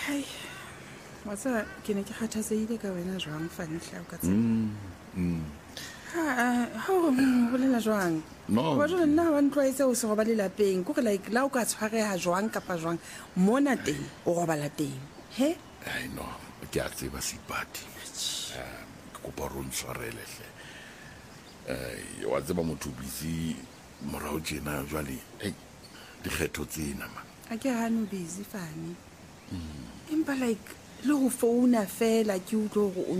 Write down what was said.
hai wa tseba ke ne ke kgathatsehile ka wena jwang Fanihla o ka tseba ha o bolela jwang No. wa jwale nna wa ntlwaetse o se go ba lelapeng kore like la o ka tshwareha jwang kapa jwang mona teng o robala teng he ai no ke a tseba Seipati ke kopa re o ntshwarelehle wa tseba motho busy morao tjena jwale dikgetho tsena man a ke gane busy Fani empa like le go founa fela ke utlwe gore